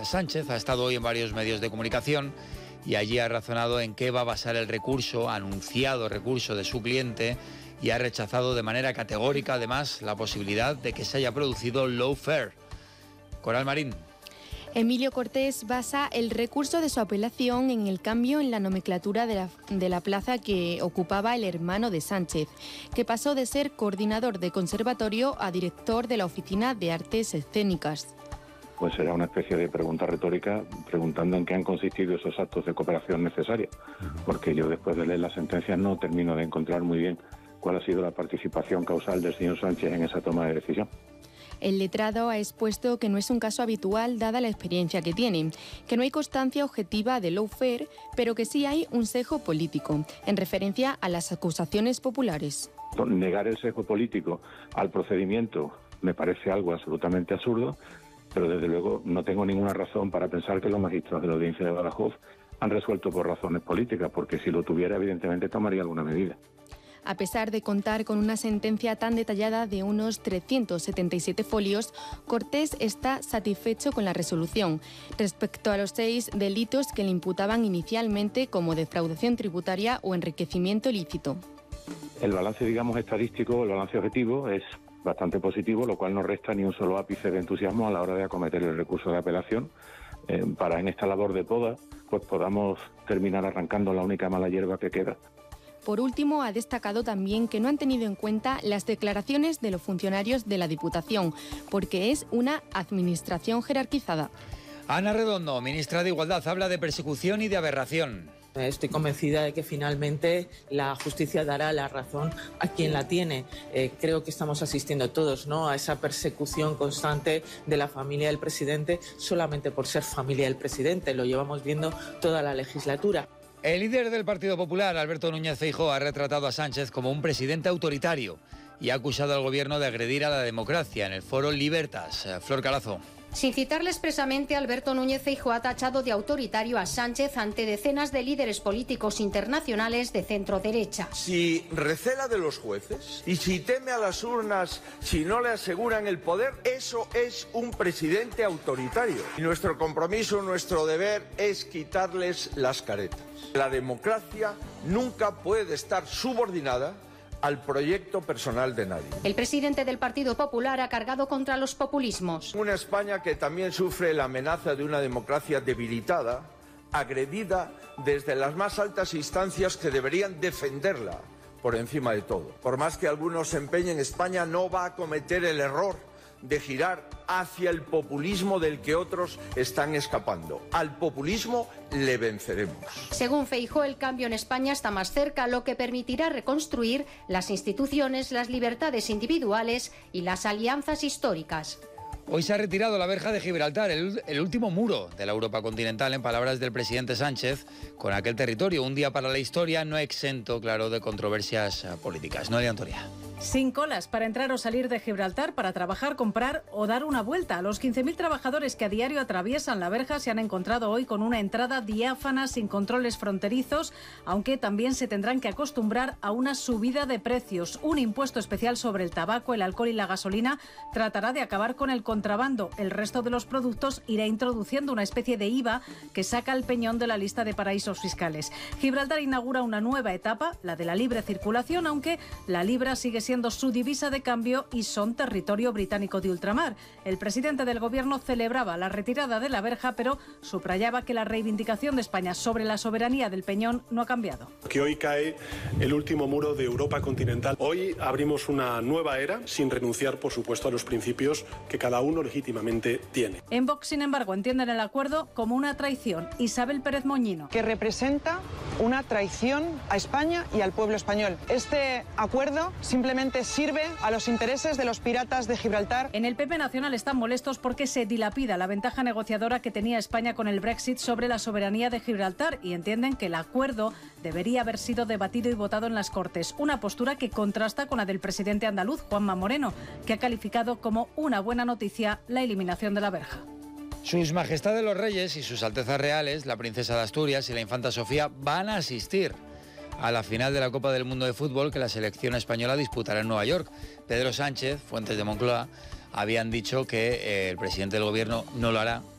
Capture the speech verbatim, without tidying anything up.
Sánchez ha estado hoy en varios medios de comunicación y allí ha razonado en qué va a basar el recurso, anunciado recurso de su cliente, y ha rechazado de manera categórica, además, la posibilidad de que se haya producido lawfare. Coral Marín. Emilio Cortés basa el recurso de su apelación en el cambio en la nomenclatura de la, de la plaza que ocupaba el hermano de Sánchez, que pasó de ser coordinador de conservatorio a director de la Oficina de Artes Escénicas. Pues será una especie de pregunta retórica preguntando en qué han consistido esos actos de cooperación necesarios, porque yo después de leer la sentencia no termino de encontrar muy bien cuál ha sido la participación causal del señor Sánchez en esa toma de decisión. El letrado ha expuesto que no es un caso habitual dada la experiencia que tiene, que no hay constancia objetiva de lawfare, pero que sí hay un sesgo político, en referencia a las acusaciones populares. Negar el sesgo político al procedimiento me parece algo absolutamente absurdo, pero desde luego no tengo ninguna razón para pensar que los magistrados de la Audiencia de Badajoz han resuelto por razones políticas, porque si lo tuviera, evidentemente tomaría alguna medida. A pesar de contar con una sentencia tan detallada de unos trescientos setenta y siete folios, Cortés está satisfecho con la resolución respecto a los seis delitos que le imputaban inicialmente, como defraudación tributaria o enriquecimiento ilícito. El balance, digamos, estadístico, el balance objetivo es bastante positivo, lo cual no resta ni un solo ápice de entusiasmo a la hora de acometer el recurso de apelación, eh, para en esta labor de poda pues podamos terminar arrancando la única mala hierba que queda. Por último, ha destacado también que no han tenido en cuenta las declaraciones de los funcionarios de la Diputación, porque es una administración jerarquizada. Ana Redondo, ministra de Igualdad, habla de persecución y de aberración. Estoy convencida de que finalmente la justicia dará la razón a quien la tiene. Eh, creo que estamos asistiendo todos, ¿no?, a esa persecución constante de la familia del presidente solamente por ser familia del presidente. Lo llevamos viendo toda la legislatura. El líder del Partido Popular, Alberto Núñez Feijóo, ha retratado a Sánchez como un presidente autoritario y ha acusado al gobierno de agredir a la democracia en el foro Libertas. Flor Calazo. Sin citarle expresamente, Alberto Núñez Feijóo ha tachado de autoritario a Sánchez ante decenas de líderes políticos internacionales de centro-derecha. Si recela de los jueces y si teme a las urnas si no le aseguran el poder, eso es un presidente autoritario. Y nuestro compromiso, nuestro deber es quitarles las caretas. La democracia nunca puede estar subordinada al proyecto personal de nadie. El presidente del Partido Popular ha cargado contra los populismos. Una España que también sufre la amenaza de una democracia debilitada, agredida desde las más altas instancias que deberían defenderla por encima de todo. Por más que algunos se empeñen, España no va a cometer el error de girar hacia el populismo del que otros están escapando. Al populismo le venceremos. Según Feijóo, el cambio en España está más cerca, lo que permitirá reconstruir las instituciones, las libertades individuales y las alianzas históricas. Hoy se ha retirado la verja de Gibraltar, el, el último muro de la Europa continental, en palabras del presidente Sánchez, con aquel territorio. Un día para la historia, no exento, claro, de controversias políticas. Noelia Antonia. Sin colas para entrar o salir de Gibraltar, para trabajar, comprar o dar una vuelta. Los quince mil trabajadores que a diario atraviesan la verja se han encontrado hoy con una entrada diáfana, sin controles fronterizos, aunque también se tendrán que acostumbrar a una subida de precios. Un impuesto especial sobre el tabaco, el alcohol y la gasolina tratará de acabar con el contrabando. El resto de los productos irá introduciendo una especie de I V A que saca el peñón de la lista de paraísos fiscales. Gibraltar inaugura una nueva etapa, la de la libre circulación, aunque la libra sigue siendo su divisa de cambio y son territorio británico de ultramar. El presidente del gobierno celebraba la retirada de la verja, pero subrayaba que la reivindicación de España sobre la soberanía del peñón no ha cambiado. Que hoy cae el último muro de Europa continental. Hoy abrimos una nueva era sin renunciar, por supuesto, a los principios que cada uno legítimamente tiene. En Vox, sin embargo, entienden el acuerdo como una traición. Isabel Pérez Moñino. Que representa una traición a España y al pueblo español. Este acuerdo simplemente sirve a los intereses de los piratas de Gibraltar. En el P P Nacional están molestos porque se dilapida la ventaja negociadora que tenía España con el Brexit sobre la soberanía de Gibraltar y entienden que el acuerdo debería haber sido debatido y votado en las Cortes. Una postura que contrasta con la del presidente andaluz, Juanma Moreno, que ha calificado como una buena noticia la eliminación de la verja. Sus Majestades los Reyes y sus Altezas Reales, la Princesa de Asturias y la Infanta Sofía, van a asistir a la final de la Copa del Mundo de Fútbol que la selección española disputará en Nueva York. Pedro Sánchez, fuentes de Moncloa, habían dicho que eh, el presidente del gobierno no lo hará